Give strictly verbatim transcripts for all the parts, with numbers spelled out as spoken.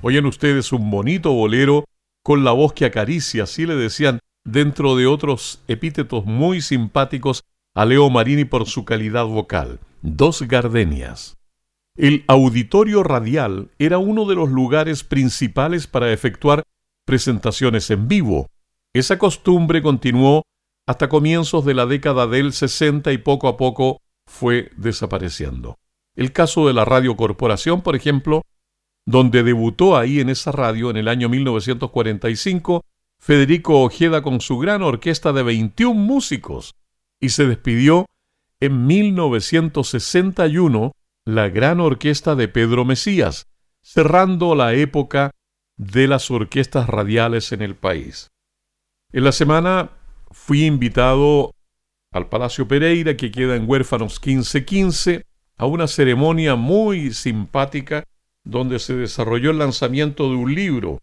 Oyen ustedes un bonito bolero con la voz que acaricia, así le decían, dentro de otros epítetos muy simpáticos a Leo Marini por su calidad vocal. Dos gardenias. El auditorio radial era uno de los lugares principales para efectuar presentaciones en vivo. Esa costumbre continuó hasta comienzos de la década del sesenta y poco a poco fue desapareciendo. El caso de la Radio Corporación, por ejemplo, donde debutó ahí en esa radio en el año mil novecientos cuarenta y cinco Federico Ojeda con su gran orquesta de veintiún músicos, y se despidió en mil novecientos sesenta y uno la gran orquesta de Pedro Mesías, cerrando la época de las orquestas radiales en el país. En la semana fui invitado al Palacio Pereira, que queda en Huérfanos quince quince, a una ceremonia muy simpática donde se desarrolló el lanzamiento de un libro.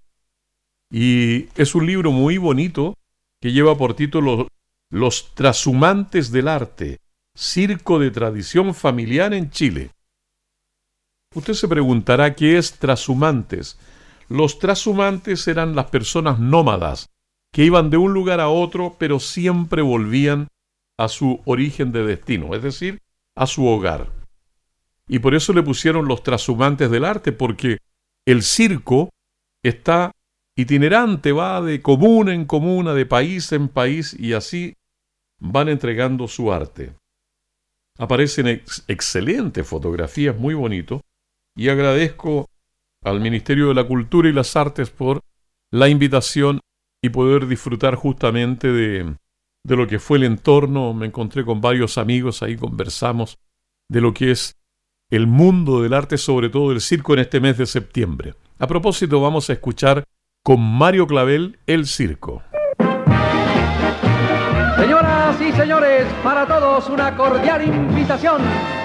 Y es un libro muy bonito que lleva por título Los Trashumantes del Arte, circo de tradición familiar en Chile. Usted se preguntará qué es trashumantes. Los trashumantes eran las personas nómadas que iban de un lugar a otro, pero siempre volvían a su origen de destino, es decir, a su hogar. Y por eso le pusieron los trashumantes del arte, porque el circo está itinerante, va de comuna en comuna, de país en país, y así van entregando su arte. Aparecen ex- excelentes fotografías, muy bonito, y agradezco al Ministerio de la Cultura y las Artes por la invitación y poder disfrutar justamente de, de lo que fue el entorno. Me encontré con varios amigos, ahí conversamos de lo que es el mundo del arte, sobre todo el circo, en este mes de septiembre. A propósito, vamos a escuchar con Mario Clavel El Circo. Señoras y señores, para todos una cordial invitación